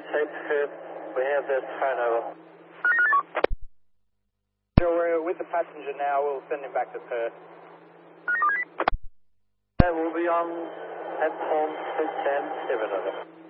tape Perth. We have this turnover. We're with the passenger now. We'll send him back to Perth. We'll be on platform 210, 7 of them.